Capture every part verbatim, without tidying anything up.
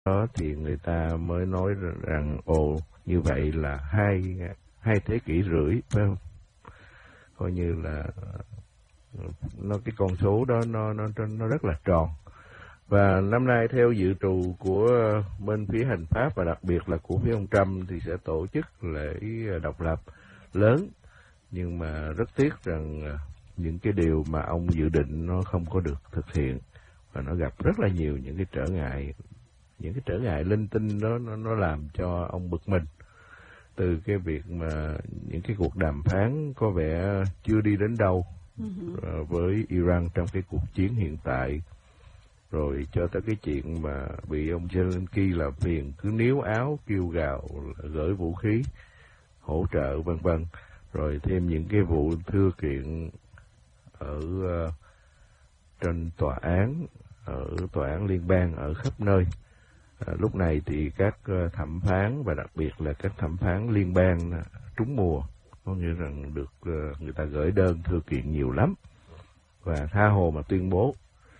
đó thì người ta mới nói rằng ồ, như vậy là hai hai thế kỷ rưỡi, phải không? Coi như là nó cái con số đó nó nó nó rất là tròn. Và năm nay theo dự trù của bên phía hành pháp và đặc biệt là của phía ông Trump thì sẽ tổ chức lễ độc lập lớn, nhưng mà rất tiếc rằng những cái điều mà ông dự định nó không có được thực hiện và nó gặp rất là nhiều những cái trở ngại, những cái trở ngại linh tinh đó nó, nó làm cho ông bực mình. Từ cái việc mà những cái cuộc đàm phán có vẻ chưa đi đến đâu uh-huh. với Iran trong cái cuộc chiến hiện tại, rồi cho tới cái chuyện mà bị ông Zelensky làm phiền, cứ níu áo kêu gào gửi vũ khí hỗ trợ vân vân, rồi thêm những cái vụ thư kiện ở uh, trên tòa án, ở tòa án liên bang ở khắp nơi. À, lúc này thì các uh, thẩm phán và đặc biệt là các thẩm phán liên bang uh, trúng mùa, có nghĩa rằng được uh, người ta gửi đơn thư kiện nhiều lắm và tha hồ mà tuyên bố.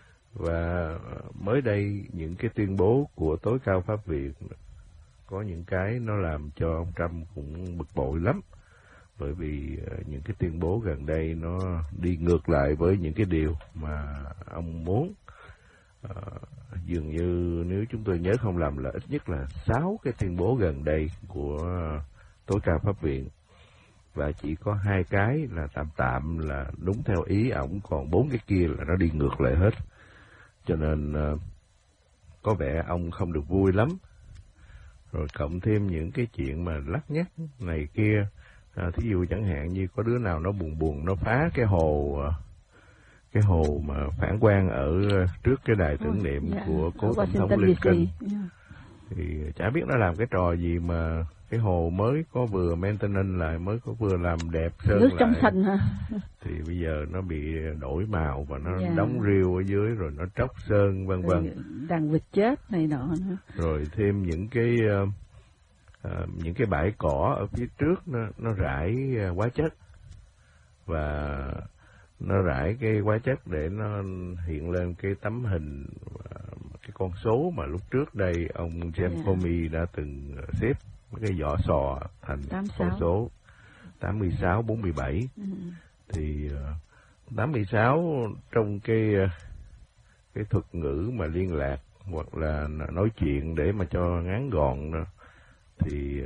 Và mới đây những cái tuyên bố của tối cao pháp viện có những cái nó làm cho ông Trump cũng bực bội lắm, bởi vì uh, những cái tuyên bố gần đây nó đi ngược lại với những cái điều mà ông muốn. Uh, dường như nếu chúng tôi nhớ không lầm là ít nhất là sáu cái tuyên bố gần đây của uh, tối cao pháp viện, và chỉ có hai cái là tạm tạm là đúng theo ý ổng, còn bốn cái kia là nó đi ngược lại hết. Cho nên uh, có vẻ ông không được vui lắm. Rồi cộng thêm những cái chuyện mà lắt nhắt này kia, uh, thí dụ chẳng hạn như có đứa nào nó buồn buồn nó phá cái hồ uh, cái hồ mà phản quang ở trước cái đài tưởng niệm oh, yeah. của cố tổng thống Lincoln, yeah. thì chả biết nó làm cái trò gì mà cái hồ mới có vừa maintenance lại, mới có vừa làm đẹp sơn nước lại, trong xanh hả? Thì bây giờ nó bị đổi màu và nó yeah. đóng riêu ở dưới, rồi nó tróc sơn vân vân, đàn vịt chết này nọ nữa. Rồi thêm những cái uh, uh, những cái bãi cỏ ở phía trước nó nó rải uh, hóa chất, và nó rải cái hóa chất để nó hiện lên cái tấm hình, cái con số mà lúc trước đây ông James yeah. Comey đã từng xếp cái vỏ sò thành con số tám mươi sáu bốn mươi bảy. Ừ. Thì tám mươi sáu trong cái cái thuật ngữ mà liên lạc hoặc là nói chuyện để mà cho ngắn gọn đó, thì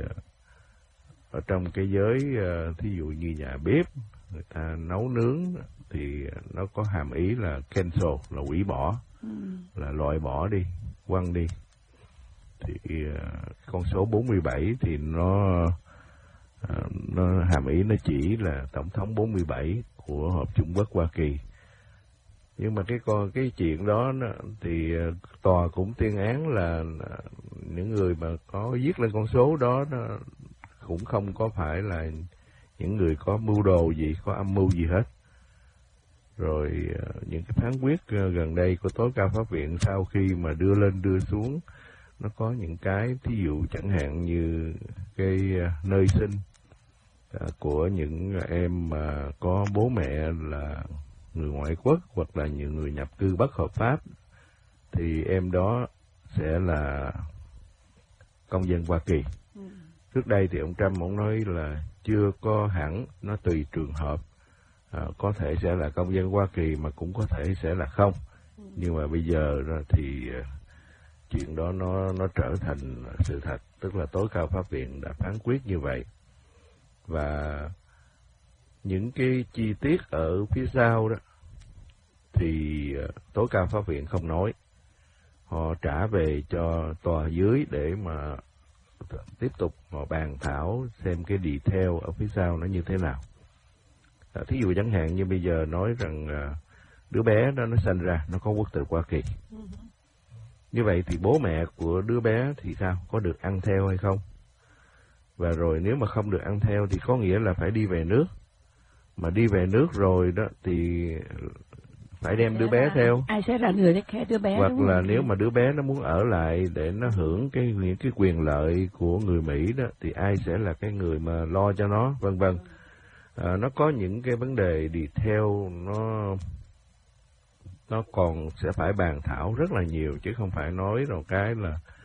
ở trong cái giới thí dụ như nhà bếp người ta nấu nướng thì nó có hàm ý là cancel, là hủy bỏ, ừ. là loại bỏ đi, quăng đi. Thì uh, con số bốn mươi bảy thì nó uh, nó hàm ý nó chỉ là tổng thống bốn mươi bảy của Hợp Trung Quốc Hoa Kỳ. Nhưng mà cái con cái chuyện đó nó, thì uh, tòa cũng tuyên án là uh, những người mà có viết lên con số đó nó cũng không có phải là những người có mưu đồ gì, có âm mưu gì hết. Rồi uh, những cái phán quyết uh, gần đây của tối cao pháp viện sau khi mà đưa lên đưa xuống, nó có những cái thí dụ chẳng hạn như cái uh, nơi sinh uh, của những em mà uh, có bố mẹ là người ngoại quốc hoặc là những người nhập cư bất hợp pháp, thì em đó sẽ là công dân Hoa Kỳ. Ừ. Trước đây thì ông Trump ông nói là chưa có hẳn, nó tùy trường hợp. À, có thể sẽ là công dân Hoa Kỳ mà cũng có thể sẽ là không. Ừ. Nhưng mà bây giờ thì chuyện đó nó nó trở thành sự thật, tức là tối cao pháp viện đã phán quyết như vậy. Và những cái chi tiết ở phía sau đó thì tối cao pháp viện không nói, họ trả về cho tòa dưới để mà tiếp tục họ bàn thảo xem cái detail ở phía sau nó như thế nào. À, thí dụ chẳng hạn như bây giờ nói rằng à, đứa bé đó nó sinh ra nó có quốc tịch Hoa Kỳ. Uh-huh. Như vậy thì bố mẹ của đứa bé thì sao? Có được ăn theo hay không? Và rồi nếu mà không được ăn theo thì có nghĩa là phải đi về nước. Mà đi về nước rồi đó thì phải đem đứa bé theo. Ai sẽ là người take care đứa bé? Hoặc là nếu mà đứa bé nó muốn ở lại để nó hưởng cái những cái quyền lợi của người Mỹ đó, thì ai sẽ là cái người mà lo cho nó, vân vân. À, nó có những cái vấn đề detail, nó nó còn sẽ phải bàn thảo rất là nhiều, chứ không phải nói rồi cái là